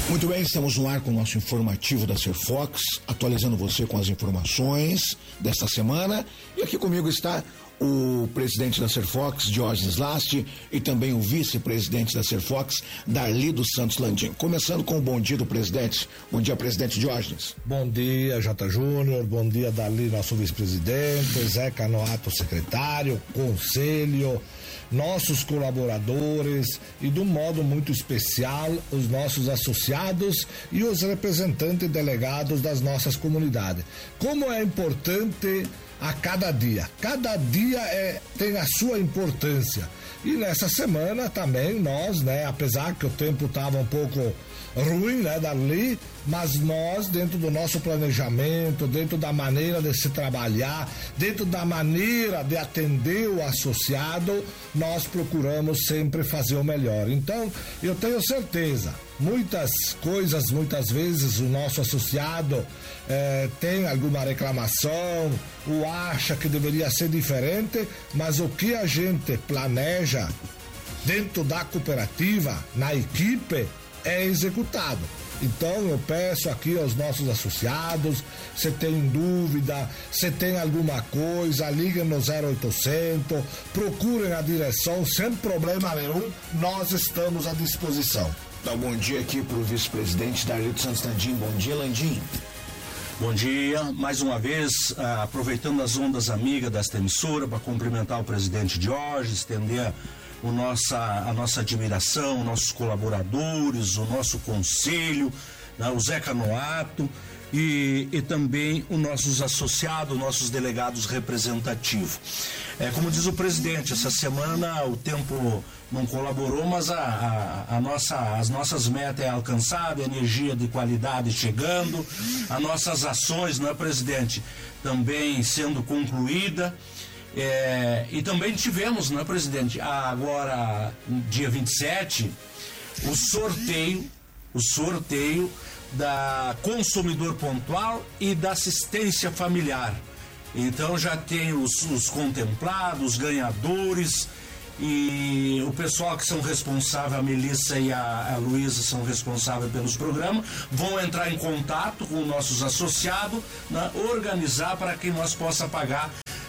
Muito bem, estamos no ar com o nosso informativo da Serfox, atualizando você com as informações desta semana. E aqui comigo está o presidente da Serfox, Diógenes Lasti, e também o vice-presidente da Serfox, Darli dos Santos Landim. Começando com o bom dia do presidente. Bom dia, presidente Diógenes. Bom dia, J. Júnior. Bom dia, Darli, nosso vice-presidente, Zé Canoato, secretário, conselho, nossos colaboradores e, de um modo muito especial, os nossos associados e os representantes delegados das nossas comunidades. Como é importante a cada dia tem a sua importância. E nessa semana também nós, apesar que o tempo estava um pouco ruim, Darli, mas nós, dentro do nosso planejamento, dentro da maneira de se trabalhar, dentro da maneira de atender o associado, nós procuramos sempre fazer o melhor. Então, eu tenho certeza, muitas vezes o nosso associado tem alguma reclamação ou acha que deveria ser diferente, mas o que a gente planeja dentro da cooperativa, na equipe, é executado. Então eu peço aqui aos nossos associados, se tem dúvida, se tem alguma coisa, liguem no 0800, procurem a direção, sem problema nenhum, nós estamos à disposição. Dá um bom dia aqui para o vice-presidente Darli dos Santos Landim. Bom dia, Landim. Bom dia, mais uma vez, aproveitando as ondas amigas desta emissora para cumprimentar o presidente Diógenes, estender a nossa admiração, nossos colaboradores, o nosso conselho, o Zé Canoato e também os nossos associados, nossos delegados representativos. Como diz o presidente, essa semana o tempo não colaborou, mas as nossas metas é alcançada, a energia de qualidade chegando, as nossas ações, presidente, também sendo concluída. E também tivemos, presidente, agora, dia 27, o sorteio da Consumidor Pontual e da Assistência Familiar. Então já tem os contemplados, os ganhadores, e o pessoal que são responsáveis, a Melissa e a Luísa são responsáveis pelos programas, vão entrar em contato com nossos associados, organizar para que nós possa pagar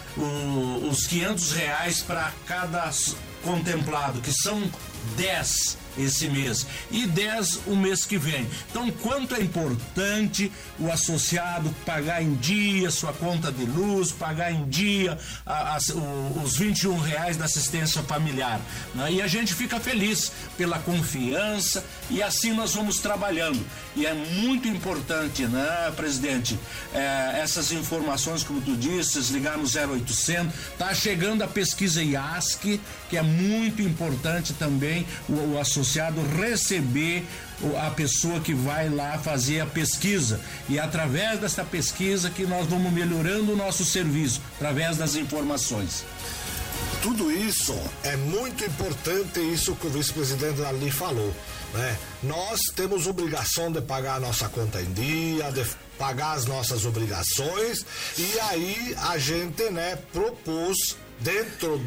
os R$500 para cada contemplado, que são 10 esse mês e 10 o mês que vem. Então, quanto é importante o associado pagar em dia sua conta de luz, pagar em dia os R$21 da assistência familiar, E a gente fica feliz pela confiança e assim nós vamos trabalhando. E é muito importante, presidente, essas informações, como tu disse, ligar no 0800, tá chegando a pesquisa IASC, que é muito importante também o associado receber a pessoa que vai lá fazer a pesquisa, e através dessa pesquisa que nós vamos melhorando o nosso serviço, através das informações. Tudo isso é muito importante, isso que o vice-presidente ali falou, Nós temos obrigação de pagar a nossa conta em dia, de pagar as nossas obrigações, e aí a gente, propôs dentro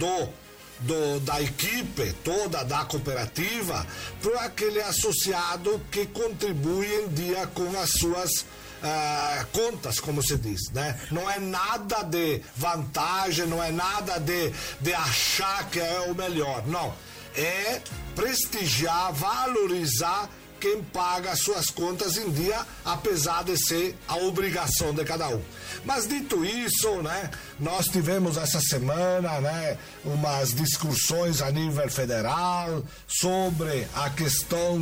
da equipe toda da cooperativa para aquele associado que contribui em dia com as suas contas, como se diz, Não é nada de vantagem, não é nada de achar que é o melhor, não. É prestigiar, valorizar quem paga as suas contas em dia, apesar de ser a obrigação de cada um. Mas dito isso, nós tivemos essa semana, umas discussões a nível federal sobre a questão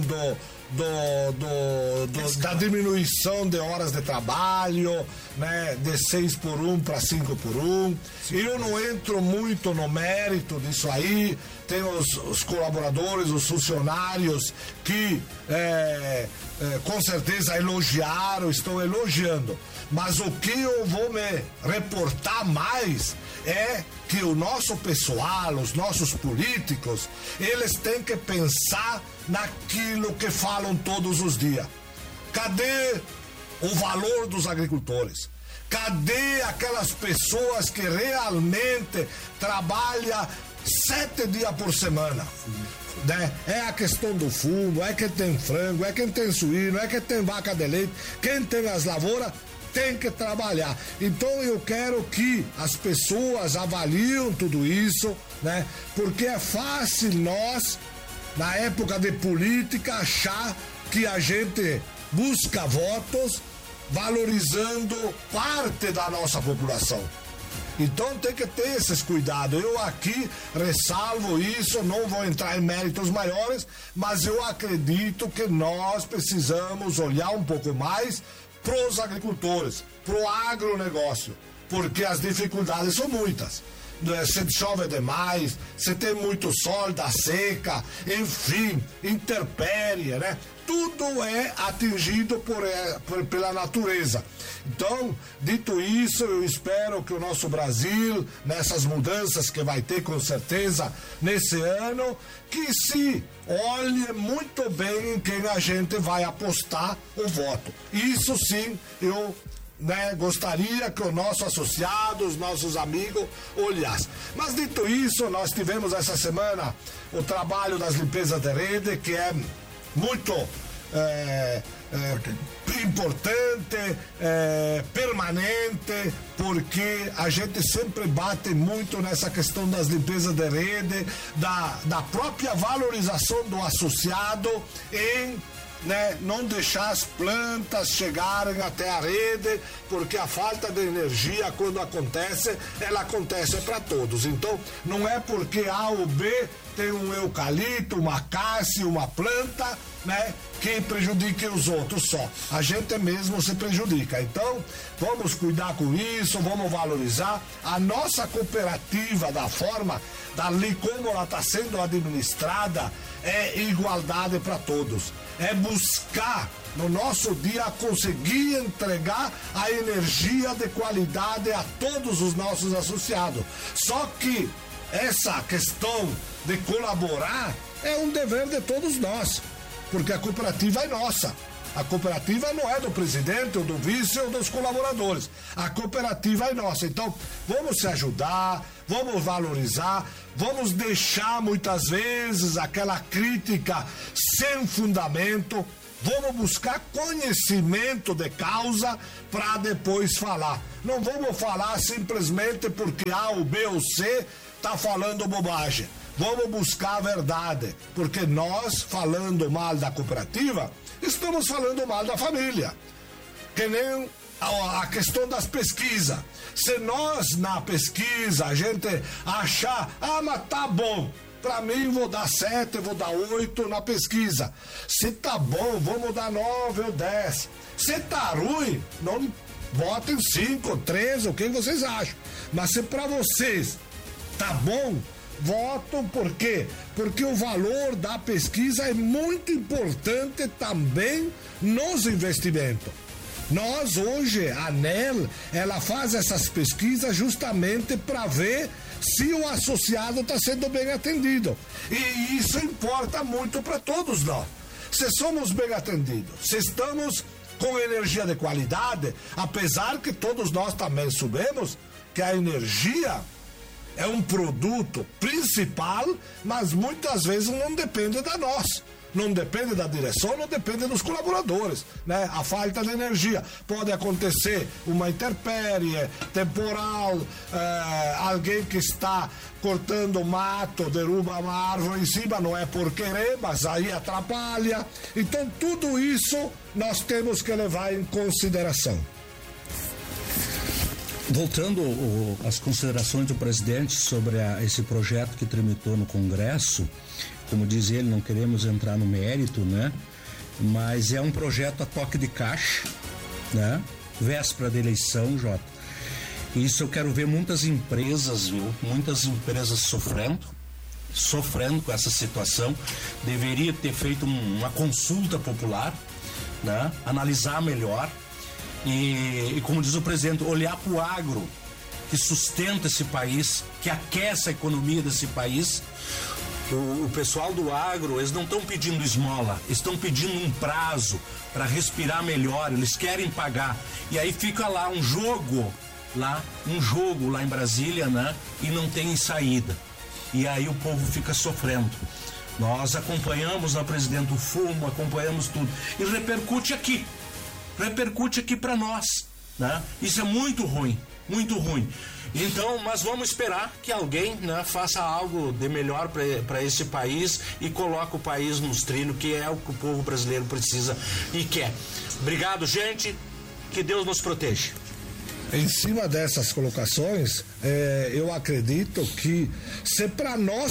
da diminuição de horas de trabalho, de 6x1 para 5x1. Eu não entro muito no mérito disso aí. Tem os colaboradores, os funcionários que com certeza estão elogiando. Mas o que eu vou me reportar mais é que o nosso pessoal, os nossos políticos, eles têm que pensar naquilo que falam todos os dias. Cadê o valor dos agricultores? Cadê aquelas pessoas que realmente trabalham 7 dias por semana. Né? É a questão do fumo, é quem tem frango, é quem tem suíno, é quem tem vaca de leite, quem tem as lavouras tem que trabalhar. Então eu quero que as pessoas avaliem tudo isso, né? Porque é fácil nós, na época de política, achar que a gente busca votos valorizando parte da nossa população. Então tem que ter esses cuidados. Eu aqui ressalvo isso, não vou entrar em méritos maiores, mas eu acredito que nós precisamos olhar um pouco mais para os agricultores, para o agronegócio, porque as dificuldades são muitas. Se chove demais, se tem muito sol, dá seca, enfim, intempérie, né? Tudo é atingido pela natureza. Então, dito isso, eu espero que o nosso Brasil, nessas mudanças que vai ter com certeza nesse ano, que se olhe muito bem em quem a gente vai apostar o voto. Isso sim, eu gostaria que o nosso associado, os nossos amigos olhassem. Mas dito isso, nós tivemos essa semana o trabalho das limpezas de rede, que é muito importante, permanente, porque a gente sempre bate muito nessa questão das limpezas de rede, da própria valorização do associado em não deixar as plantas chegarem até a rede, porque a falta de energia, quando acontece, ela acontece para todos. Então, não é porque A ou B tem um eucalipto, uma cássia, uma planta, que prejudique os outros só. A gente mesmo se prejudica. Então, vamos cuidar com isso, vamos valorizar. A nossa cooperativa, da forma, dali como ela está sendo administrada, é igualdade para todos. É buscar, no nosso dia, conseguir entregar a energia de qualidade a todos os nossos associados. Só que essa questão de colaborar é um dever de todos nós, porque a cooperativa é nossa. A cooperativa não é do presidente ou do vice ou dos colaboradores. A cooperativa é nossa. Então, vamos se ajudar, vamos valorizar, vamos deixar muitas vezes aquela crítica sem fundamento, vamos buscar conhecimento de causa para depois falar. Não vamos falar simplesmente porque A ou B ou C está falando bobagem. Vamos buscar a verdade, porque nós, falando mal da cooperativa, estamos falando mal da família. Que nem a questão das pesquisas. Se nós, na pesquisa, a gente achar, mas tá bom, para mim vou dar 7, vou dar 8 na pesquisa. Se tá bom, vamos dar 9 ou 10. Se tá ruim, não botem 5, 3, o que vocês acham. Mas se para vocês tá bom, votam. Por quê? Porque o valor da pesquisa é muito importante também nos investimentos. Nós hoje, a ANEEL, ela faz essas pesquisas justamente para ver se o associado está sendo bem atendido. E isso importa muito para todos nós. Se somos bem atendidos, se estamos com energia de qualidade, apesar que todos nós também sabemos que a energia é um produto principal, mas muitas vezes não depende da nós. Não depende da direção, não depende dos colaboradores, A falta de energia. Pode acontecer uma intempérie temporal, alguém que está cortando mato, derruba uma árvore em cima, não é por querer, mas aí atrapalha. Então tudo isso nós temos que levar em consideração. Voltando às considerações do presidente sobre esse projeto que tramitou no Congresso, como diz ele, não queremos entrar no mérito, mas é um projeto a toque de caixa, véspera da eleição, Jota. Isso eu quero ver muitas empresas, muitas empresas sofrendo com essa situação. Deveria ter feito uma consulta popular, analisar melhor. E como diz o presidente, olhar para o agro, que sustenta esse país, que aquece a economia desse país. O pessoal do agro, eles não estão pedindo esmola, estão pedindo um prazo para respirar melhor, eles querem pagar. E aí fica lá um jogo lá em Brasília, e não tem saída. e aí o povo fica sofrendo. Nós acompanhamos na Presidente o fumo, acompanhamos tudo, e repercute aqui para nós, né? Isso é muito ruim, muito ruim. Então, mas vamos esperar que alguém, né, faça algo de melhor para esse país e coloque o país nos trilhos, que é o que o povo brasileiro precisa e quer. Obrigado, gente. Que Deus nos proteja. Em cima dessas colocações, eu acredito que se para nós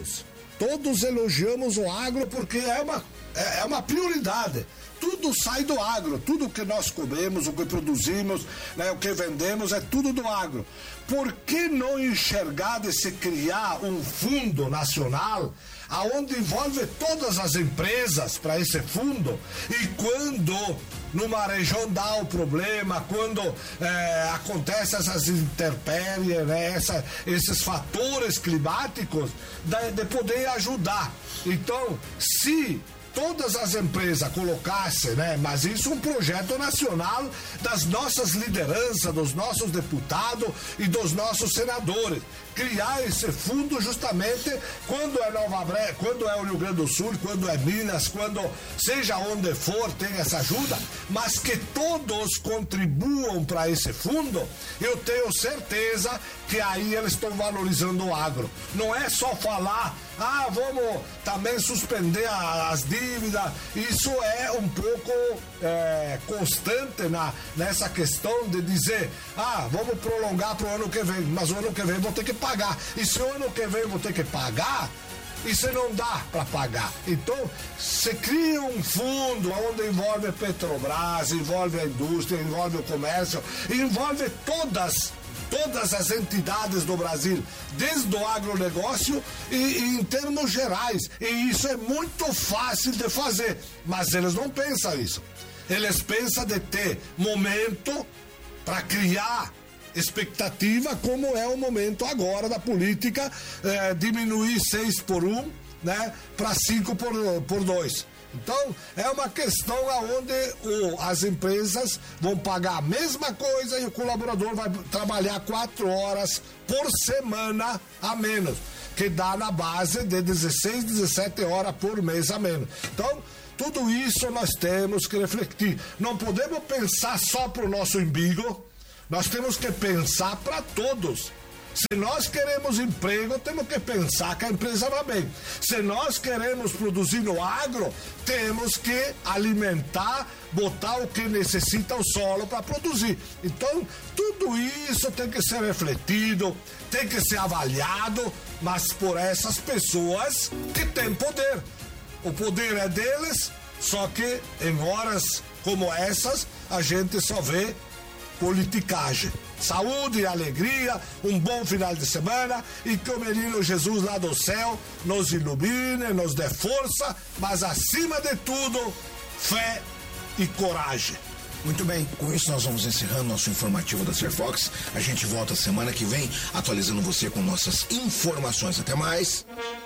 todos elogiamos o agro porque é uma prioridade. Tudo sai do agro, tudo que nós comemos, o que produzimos, né, o que vendemos, é tudo do agro. Por que não enxergar de se criar um fundo nacional aonde envolve todas as empresas para esse fundo, e quando numa região dá o problema, quando acontece essas intempéries, né, esses fatores climáticos, de poder ajudar. Então, se todas as empresas colocassem, né? Mas isso é um projeto nacional das nossas lideranças, dos nossos deputados e dos nossos senadores. Criar esse fundo justamente quando é Nova Brecha, quando é o Rio Grande do Sul, quando é Minas, quando seja onde for, tem essa ajuda, mas que todos contribuam para esse fundo. Eu tenho certeza que aí eles estão valorizando o agro. Não é só falar, vamos também suspender as dívidas. Isso é um pouco constante nessa questão de dizer, vamos prolongar para o ano que vem, mas o ano que vem vou ter que pagar. E se o ano que vem vou ter que pagar, e se não dá para pagar, então se cria um fundo onde envolve a Petrobras, envolve a indústria, envolve o comércio, envolve todas as entidades do Brasil, desde o agronegócio e em termos gerais. E isso é muito fácil de fazer, mas eles não pensam isso. Eles pensam de ter momento para criar expectativa, como é o momento agora da política, diminuir 6 por 1, né, para 5 por 2. Então, é uma questão onde as empresas vão pagar a mesma coisa e o colaborador vai trabalhar 4 horas por semana a menos, que dá na base de 16, 17 horas por mês a menos. Então, tudo isso nós temos que refletir. Não podemos pensar só para o nosso umbigo, nós temos que pensar para todos. Se nós queremos emprego, temos que pensar que a empresa vai bem. Se nós queremos produzir no agro, temos que alimentar, botar o que necessita o solo para produzir. Então, tudo isso tem que ser refletido, tem que ser avaliado, mas por essas pessoas que têm poder. O poder é deles, só que em horas como essas, a gente só vê politicagem. Saúde e alegria, um bom final de semana, e que o menino Jesus lá do céu nos ilumine, nos dê força, mas acima de tudo, fé e coragem. Muito bem, com isso nós vamos encerrando nosso informativo da Serfox. A gente volta semana que vem atualizando você com nossas informações. Até mais.